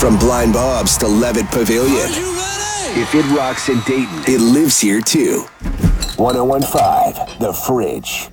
From Blind Bob's to Levitt Pavilion. If it rocks in Dayton, it lives here too. 101.5 The Fridge.